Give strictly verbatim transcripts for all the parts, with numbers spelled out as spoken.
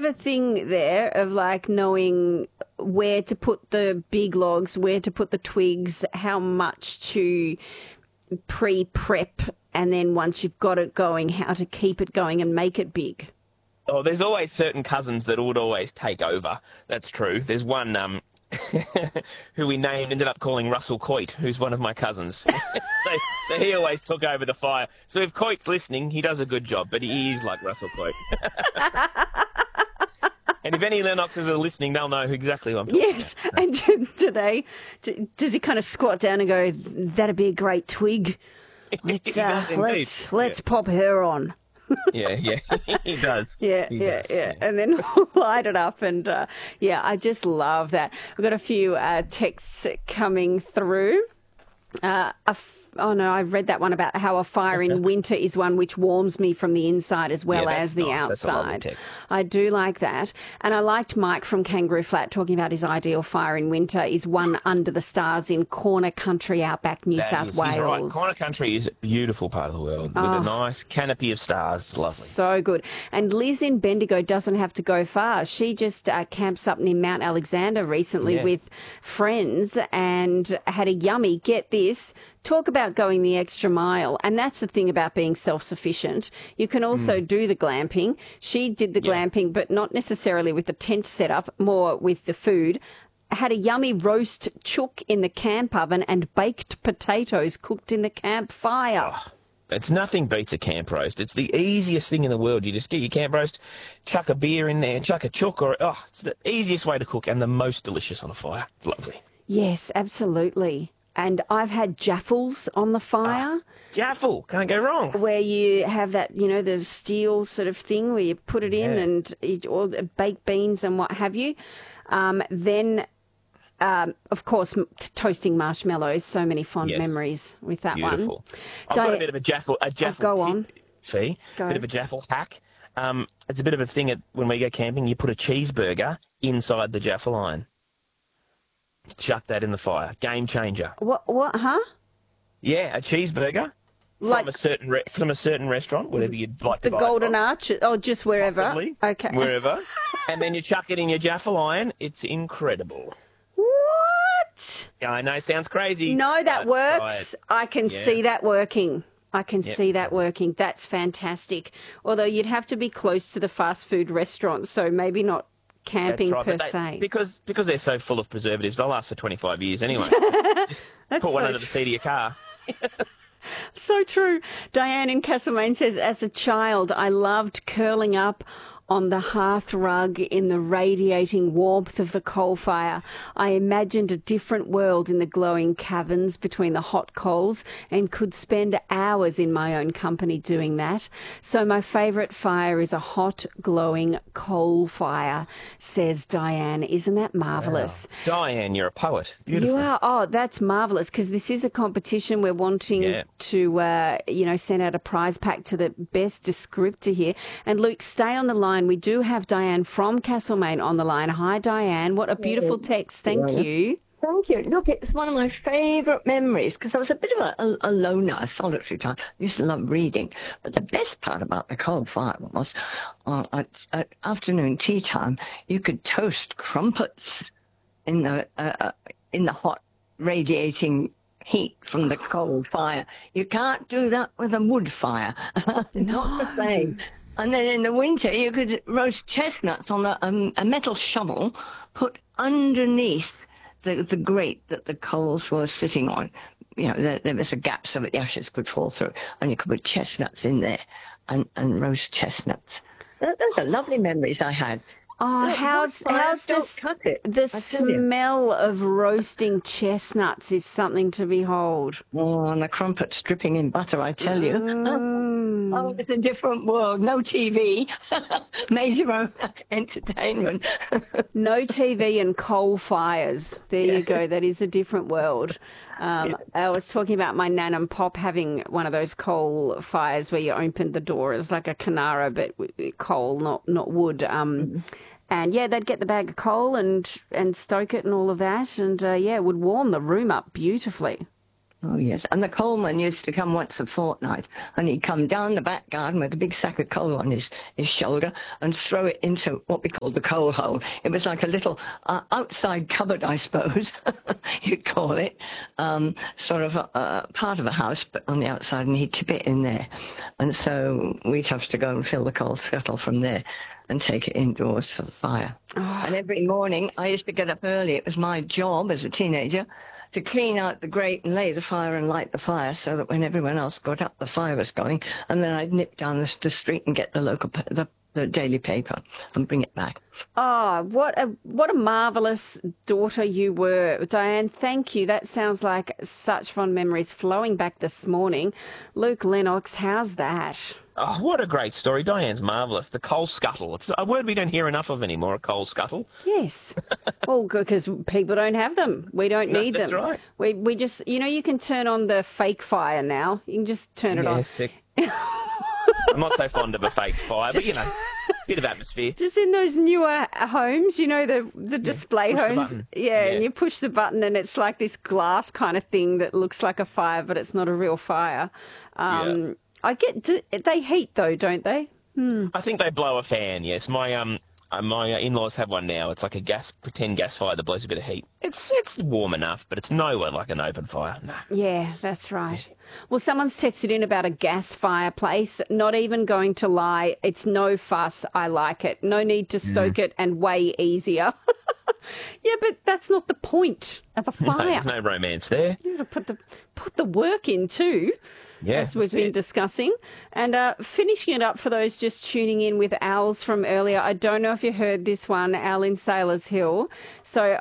a thing there of like knowing where to put the big logs, where to put the twigs, how much to pre-prep, and then once you've got it going, how to keep it going and make it big. Oh, there's always certain cousins that would always take over. That's true. There's one um, who we named, ended up calling Russell Coit, who's one of my cousins. so, so he always took over the fire. So if Coit's listening, he does a good job, but he is like Russell Coit. And if any Lennoxes are listening, they'll know exactly what I'm talking Yes, about. and do, do they, do, does he kind of squat down and go, that'd be a great twig. Let's, He uh, does indeed. let's, let's Yeah. pop her on. Yeah, yeah, he does. Yeah, He yeah, does, yeah. yes. And then light it up. And, uh, yeah, I just love that. We've got a few uh, texts coming through. Uh, a f- oh, no, I read that one about how a fire in winter is one which warms me from the inside as well Yeah, that's as the nice. That's a lovely outside. text. I do like that. And I liked Mike from Kangaroo Flat talking about his ideal fire in winter is one under the stars in Corner Country, outback New That South is- he's right. Wales. Corner Country is a beautiful part of the world with a nice canopy of stars. Lovely. So good. And Liz in Bendigo doesn't have to go far. She just uh, camps up near Mount Alexander recently Yeah. with friends and had a yummy, get this, talk about going the extra mile. And that's the thing about being self-sufficient. You can also do the glamping. She did the Yeah. glamping, but not necessarily with the tent setup, more with the food. Had a yummy roast chook in the camp oven and baked potatoes cooked in the campfire. It's nothing beats a camp roast. It's the easiest thing in the world. You just get your camp roast, chuck a beer in there, chuck a chook, or oh, it's the easiest way to cook and the most delicious on a fire. It's lovely. Yes, absolutely. And I've had jaffles on the fire Jaffle, can't go wrong. where you have that, you know, the steel sort of thing where you put it in Yeah. and it, or baked beans and what have you. Um, then, um, of course, m- t- toasting marshmallows. So many fond Yes. memories with that Beautiful. one. I've got Di- a bit of a jaffle, a jaffle go tip, on. Fee. Go. Bit of a jaffle hack. Um, it's a bit of a thing at, when we go camping. You put a cheeseburger inside the jaffle iron. Chuck that in the fire. Game changer. What, what, huh? Yeah, a cheeseburger Like from a certain re- from a certain restaurant, whatever you'd like the to buy it Golden from. Arch? Oh, just wherever. Possibly, Okay. wherever, and then you chuck it in your jaffle iron. It's incredible. What? Yeah, I know, sounds crazy. No, that but try works. it. I can Yeah. see that working. I can Yep. see that working. That's fantastic. Although you'd have to be close to the fast food restaurants, so maybe not camping That's right, per but they- se. because because they're so full of preservatives, they'll last for twenty-five years anyway. Just That's put one so under the seat of your car. So true. Diane in Castlemaine says, as a child, I loved curling up on the hearth rug in the radiating warmth of the coal fire. I imagined a different world in the glowing caverns between the hot coals and could spend hours in my own company doing that. So my favourite fire is a hot, glowing coal fire, says Diane. Isn't that marvellous? Diane, you're a poet. Beautiful. You are. Oh, that's marvellous because this is a competition. We're wanting Yeah. to, uh, you know, send out a prize pack to the best descriptor here. And Luke, stay on the line. We do have Diane from Castlemaine on the line. Hi, Diane. What a beautiful text. Thank you. Thank you. Look, it's one of my favourite memories because I was a bit of a, a, a loner, a solitary child. I used to love reading. But the best part about the coal fire was uh, at, at afternoon tea time, you could toast crumpets in the, uh, uh, in the hot radiating heat from the coal fire. You can't do that with a wood fire. It's not the same. And then in the winter, you could roast chestnuts on a, um, a metal shovel put underneath the, the grate that the coals were sitting on. You know, there, there was a gap so that the ashes could fall through, and you could put chestnuts in there and, and roast chestnuts. Those are lovely memories I had. Oh, Look, how's wood fires how's don't this? cut it, The I tell you. smell of roasting chestnuts is something to behold. Oh, and the crumpets dripping in butter, I tell you. Mm. Oh, it's a different world. No T V. Made your own entertainment. No T V and coal fires. There you go. That is a different world. Um, I was talking about my nan and pop having one of those coal fires where you opened the door as like a Canara, but with coal, not not wood. Um, Mm-hmm. And yeah, they'd get the bag of coal and and stoke it and all of that, and uh, yeah, it would warm the room up beautifully. Oh, yes. And the coalman used to come once a fortnight, and he'd come down the back garden with a big sack of coal on his, his shoulder and throw it into what we called the coal hole. It was like a little uh, outside cupboard, I suppose, you'd call it, um, sort of a, a part of a house, but on the outside, and he'd tip it in there. And so we'd have to go and fill the coal scuttle from there and take it indoors for the fire. Oh. And every morning, I used to get up early. It was my job as a teenager to clean out the grate and lay the fire and light the fire so that when everyone else got up, the fire was going. And then I'd nip down the, the street and get the local, the, the daily paper and bring it back. Oh, what a what a marvellous daughter you were, Diane. Thank you. That sounds like such fond memories flowing back this morning. Luke Lennox, how's that? Oh, what a great story. Diane's marvellous. The coal scuttle. It's a word we don't hear enough of anymore, a coal scuttle. Yes. Well, because people don't have them. We don't No, need that's them. right. We we just, you know, you can turn on the fake fire now. You can just turn it Yes, on. they- I'm not so fond of a fake fire, but, you know, bit of atmosphere. Just in those newer homes, you know, the the display push the homes. button. Yeah, Yeah. and you push the button and it's like this glass kind of thing that looks like a fire, but it's not a real fire. Um, Yeah. I get, do, they heat though, don't they? I think they blow a fan, yes. My um, uh, my uh, in-laws have one now. It's like a gas, pretend gas fire that blows a bit of heat. It's it's warm enough, but it's nowhere like an open fire. No. Yeah, that's right. Well, someone's texted in about a gas fireplace. Not even going to lie, it's no fuss. I like it. No need to stoke it and way easier. Yeah, but that's not the point of a No, fire. there's no romance there. You got to put the put the work in too. Yeah, as we've that's been it. discussing. And uh, finishing it up for those just tuning in with Al's from earlier, I don't know if you heard this one, Al in Sailors Hill. So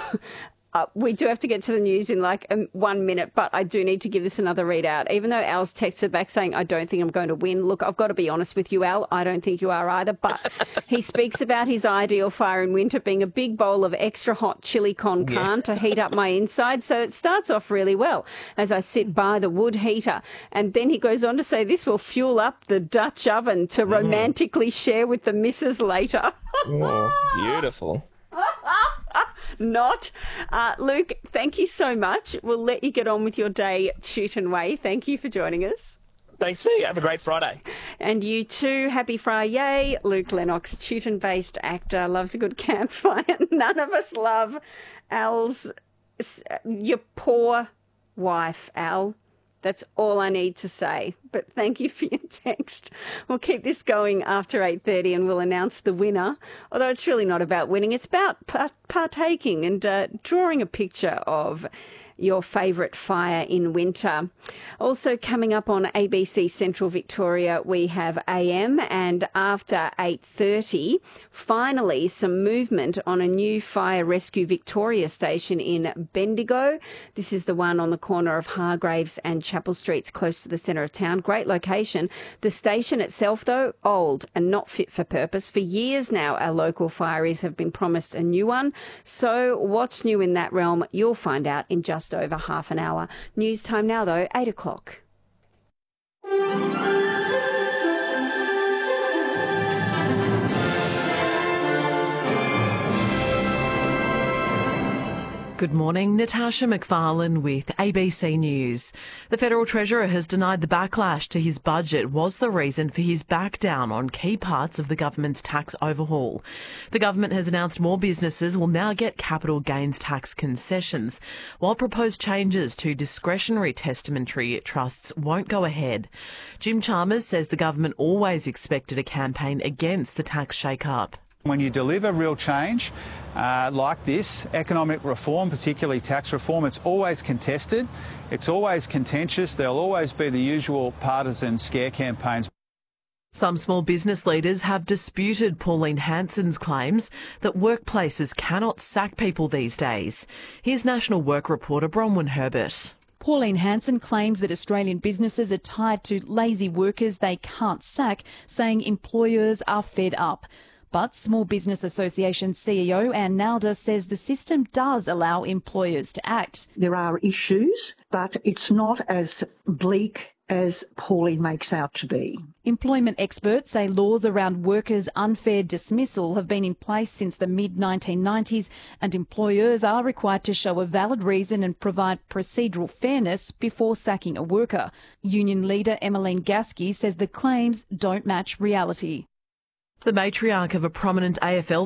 uh, we do have to get to the news in like um, one minute, but I do need to give this another readout. Even though Al's texted back saying, I don't think I'm going to win. Look, I've got to be honest with you, Al. I don't think you are either. But he speaks about his ideal fire in winter being a big bowl of extra hot chili con carne to heat up my inside. So it starts off really well as I sit by the wood heater. And then he goes on to say this will fuel up the Dutch oven to romantically share with the missus later. Oh, beautiful. Not. Uh, Luke, thank you so much. We'll let you get on with your day, Tooten Way. Thank you for joining us. Thanks, Fee. Have a great Friday. And you too. Happy Friday. Luke Lennox, Tooten-based actor, loves a good campfire. None of us love Al's, your poor wife, Al. That's all I need to say. But thank you for your text. We'll keep this going after eight thirty and we'll announce the winner. Although it's really not about winning. It's about par- partaking and uh, drawing a picture of your favourite fire in winter. Also coming up on A B C Central Victoria, we have A M, and after eight thirty, finally some movement on a new Fire Rescue Victoria station in Bendigo. This is the one on the corner of Hargraves and Chapel Streets, close to the centre of town. Great location. The station itself, though, old and not fit for purpose. For years now, our local fireys have been promised a new one. So what's new in that realm? You'll find out in just over half an hour. News time now, though, eight o'clock. Good morning, Natasha McFarlane with A B C News. The Federal Treasurer has denied the backlash to his budget was the reason for his back down on key parts of the government's tax overhaul. The government has announced more businesses will now get capital gains tax concessions, while proposed changes to discretionary testamentary trusts won't go ahead. Jim Chalmers says the government always expected a campaign against the tax shake-up. When you deliver real change uh, like this, economic reform, particularly tax reform, it's always contested, it's always contentious, there'll always be the usual partisan scare campaigns. Some small business leaders have disputed Pauline Hanson's claims that workplaces cannot sack people these days. Here's National Work reporter Bronwyn Herbert. Pauline Hanson claims that Australian businesses are tied to lazy workers they can't sack, saying employers are fed up. But Small Business Association C E O Anne Nalder says the system does allow employers to act. There are issues, but it's not as bleak as Pauline makes out to be. Employment experts say laws around workers' unfair dismissal have been in place since the mid nineteen nineties, and employers are required to show a valid reason and provide procedural fairness before sacking a worker. Union leader Emmeline Gasky says the claims don't match reality. The matriarch of a prominent A F L